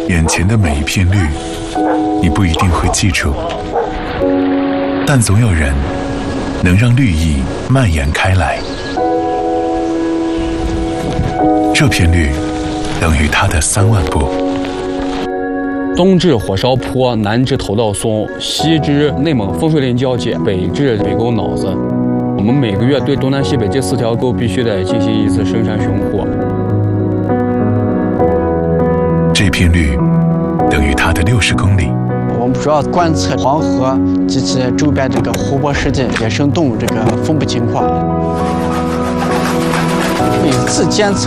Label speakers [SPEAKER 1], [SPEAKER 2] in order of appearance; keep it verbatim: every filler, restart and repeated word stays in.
[SPEAKER 1] 眼前的每一片绿，你不一定会记住，但总有人能让绿意蔓延开来。这片绿等于它的三万步。
[SPEAKER 2] 东至火烧坡，南至头道松，西至内蒙风水林交界，北至北沟脑子。我们每个月对东南西北这四条沟必须得进行一次深山巡护。
[SPEAKER 1] 这片绿等于它的六十公里。
[SPEAKER 3] 我们主要观测黄河及其周边这个湖泊世界、野生动物这个分布情况。每次监测